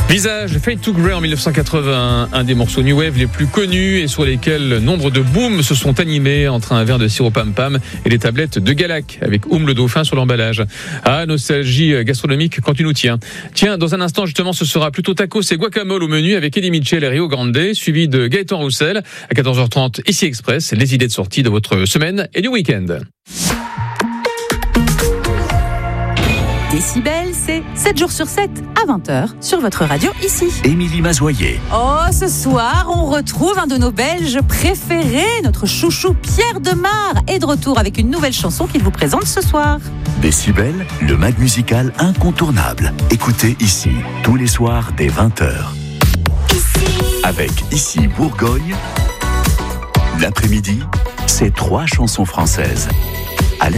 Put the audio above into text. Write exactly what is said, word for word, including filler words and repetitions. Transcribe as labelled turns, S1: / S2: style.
S1: Visage, Fade to Grey en dix-neuf cent quatre-vingt-un, un des morceaux New Wave les plus connus et sur lesquels nombre de booms se sont animés entre un verre de sirop pam pam et des tablettes de Galac avec Oum le dauphin sur l'emballage. Ah, nostalgie gastronomique quand tu nous tiens. Tiens, dans un instant justement, ce sera plutôt tacos et guacamole au menu avec Eddie Mitchell et Rio Grande, suivi de Gaëtan Roussel à quatorze heures trente ici Express, les idées de sortie de votre semaine et du week-end.
S2: Décibel, c'est sept jours sur sept à vingt heures sur votre radio ici.
S3: Émilie Mazoyer.
S2: Oh, ce soir, on retrouve un de nos Belges préférés, notre chouchou Pierre Demar, est de retour avec une nouvelle chanson qu'il vous présente ce soir.
S3: Décibel, le mag musical incontournable. Écoutez ici, tous les soirs dès vingt heures. Ici. Avec Ici Bourgogne, l'après-midi, c'est trois chansons françaises.